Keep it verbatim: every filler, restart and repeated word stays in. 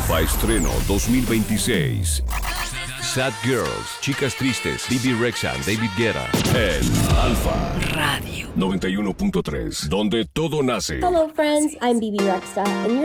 Alfa Estreno dos mil veintiséis. Sad Girls, Chicas Tristes, Bibi Rexha, David Guetta. En Alfa Radio noventa y uno punto tres, donde todo nace. Hello friends, I'm Bibi Rexha and you're